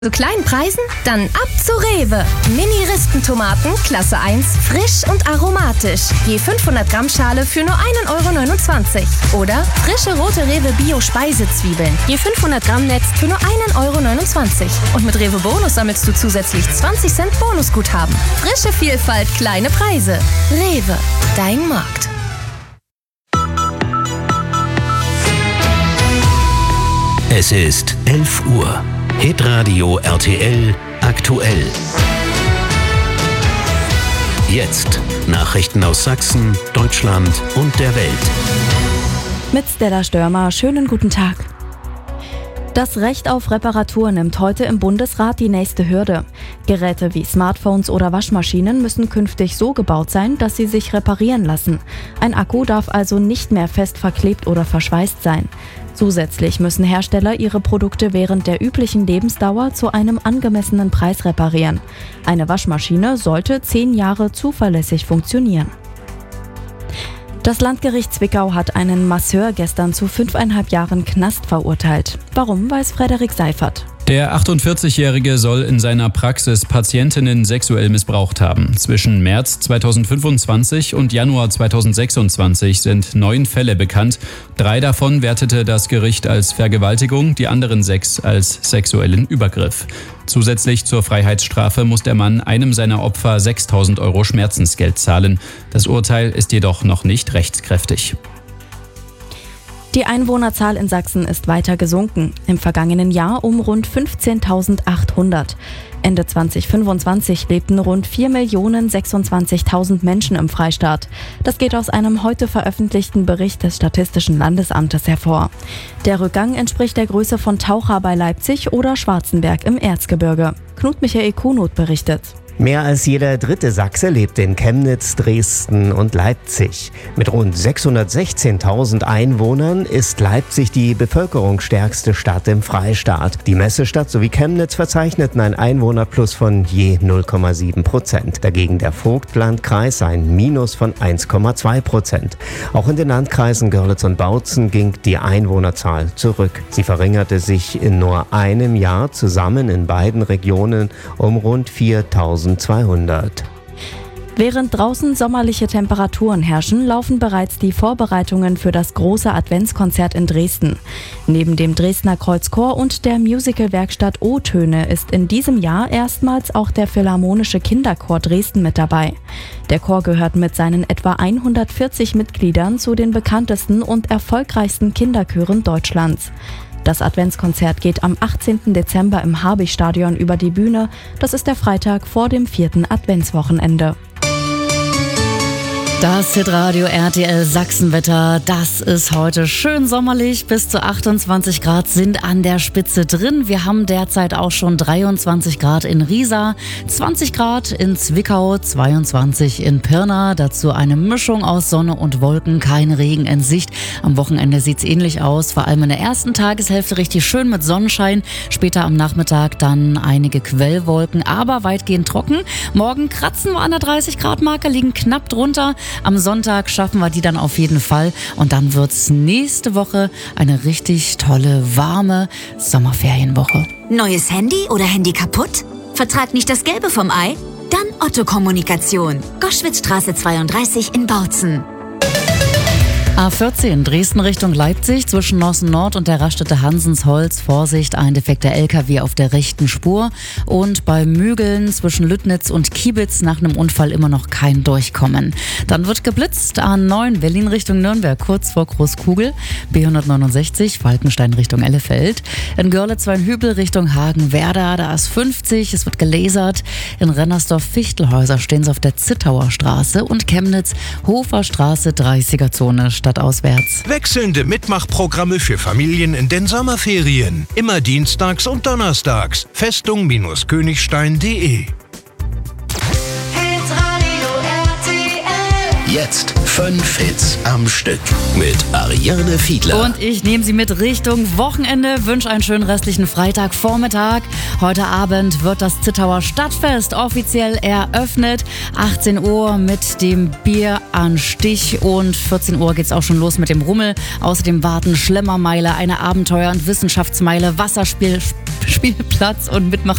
Zu kleinen Preisen? Dann ab zu Rewe. Mini-Rispentomaten, Klasse 1, frisch und aromatisch. Je 500 Gramm Schale für nur 1,29 €. Oder frische rote Rewe Bio-Speisezwiebeln. Je 500 Gramm Netz für nur 1,29 €. Und mit Rewe Bonus sammelst du zusätzlich 20 Cent Bonusguthaben. Frische Vielfalt, kleine Preise. Rewe, dein Markt. Es ist 11 Uhr. Hitradio RTL aktuell. Jetzt Nachrichten aus Sachsen, Deutschland und der Welt. Mit Stella Störmer, schönen guten Tag. Das Recht auf Reparatur nimmt heute im Bundesrat die nächste Hürde. Geräte wie Smartphones oder Waschmaschinen müssen künftig so gebaut sein, dass sie sich reparieren lassen. Ein Akku darf also nicht mehr fest verklebt oder verschweißt sein. Zusätzlich müssen Hersteller ihre Produkte während der üblichen Lebensdauer zu einem angemessenen Preis reparieren. Eine Waschmaschine sollte 10 Jahre zuverlässig funktionieren. Das Landgericht Zwickau hat einen Masseur gestern zu 5,5 Jahren Knast verurteilt. Warum, weiß Frederik Seifert. Der 48-Jährige soll in seiner Praxis Patientinnen sexuell missbraucht haben. Zwischen März 2025 und Januar 2026 sind 9 Fälle bekannt. 3 davon wertete das Gericht als Vergewaltigung, die anderen 6 als sexuellen Übergriff. Zusätzlich zur Freiheitsstrafe muss der Mann einem seiner Opfer 6.000 € Schmerzensgeld zahlen. Das Urteil ist jedoch noch nicht rechtskräftig. Die Einwohnerzahl in Sachsen ist weiter gesunken. Im vergangenen Jahr um rund 15.800. Ende 2025 lebten rund 4.026.000 Menschen im Freistaat. Das geht aus einem heute veröffentlichten Bericht des Statistischen Landesamtes hervor. Der Rückgang entspricht der Größe von Taucha bei Leipzig oder Schwarzenberg im Erzgebirge. Knut-Michael Kuhnot berichtet. Mehr als jeder dritte Sachse lebt in Chemnitz, Dresden und Leipzig. Mit rund 616.000 Einwohnern ist Leipzig die bevölkerungsstärkste Stadt im Freistaat. Die Messestadt sowie Chemnitz verzeichneten ein Einwohnerplus von je 0,7%. Dagegen der Vogtlandkreis ein Minus von 1,2%. Auch in den Landkreisen Görlitz und Bautzen ging die Einwohnerzahl zurück. Sie verringerte sich in nur einem Jahr zusammen in beiden Regionen um rund 4.200. Während draußen sommerliche Temperaturen herrschen, laufen bereits die Vorbereitungen für das große Adventskonzert in Dresden. Neben dem Dresdner Kreuzchor und der Musicalwerkstatt O-Töne ist in diesem Jahr erstmals auch der Philharmonische Kinderchor Dresden mit dabei. Der Chor gehört mit seinen etwa 140 Mitgliedern zu den bekanntesten und erfolgreichsten Kinderchören Deutschlands. Das Adventskonzert geht am 18. Dezember im Habicht-Stadion über die Bühne. Das ist der Freitag vor dem 4. Adventswochenende. Das Hitradio RTL Sachsenwetter, das ist heute schön sommerlich. Bis zu 28 Grad sind an der Spitze drin. Wir haben derzeit auch schon 23 Grad in Riesa, 20 Grad in Zwickau, 22 in Pirna. Dazu eine Mischung aus Sonne und Wolken, kein Regen in Sicht. Am Wochenende sieht's ähnlich aus, vor allem in der ersten Tageshälfte richtig schön mit Sonnenschein. Später am Nachmittag dann einige Quellwolken, aber weitgehend trocken. Morgen kratzen wir an der 30 Grad Marke, liegen knapp drunter. Am Sonntag schaffen wir die dann auf jeden Fall und dann wird's nächste Woche eine richtig tolle, warme Sommerferienwoche. Neues Handy oder Handy kaputt? Vertrag nicht das Gelbe vom Ei? Dann Otto Kommunikation. Goschwitzstraße 32 in Bautzen. A14 Dresden Richtung Leipzig zwischen Nossen Nord und der Raststätte Hansensholz. Vorsicht, ein defekter LKW auf der rechten Spur. Und bei Mügeln zwischen Lüttnitz und Kiebitz nach einem Unfall immer noch kein Durchkommen. Dann wird geblitzt. A9 Berlin Richtung Nürnberg kurz vor Großkugel. B169 Falkenstein Richtung Ellefeld. In Görlitz-Weinhübel Richtung Hagen-Werder, da ist 50. Es wird gelasert. In Rennersdorf-Fichtelhäuser stehen sie auf der Zittauer Straße und Chemnitz Hofer Straße 30er-Zone stadtauswärts. Wechselnde Mitmachprogramme für Familien in den Sommerferien. Immer dienstags und donnerstags. Festung-Königstein.de. Jetzt 5 Hits am Stück mit Ariane Fiedler. Und ich nehme Sie mit Richtung Wochenende, wünsche einen schönen restlichen Freitagvormittag. Heute Abend wird das Zittauer Stadtfest offiziell eröffnet. 18 Uhr mit dem Bier an Stich und 14 Uhr geht's auch schon los mit dem Rummel. Außerdem warten Schlemmermeile, eine Abenteuer- und Wissenschaftsmeile, Wasserspiel, Spielplatz und Mitmacher